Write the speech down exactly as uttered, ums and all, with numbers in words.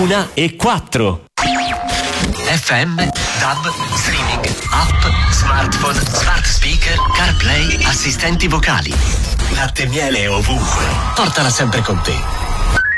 una e quattro. F M, D A B, streaming, app, smartphone, smart speaker, CarPlay, assistenti vocali. Latte e miele ovunque. Portala sempre con te.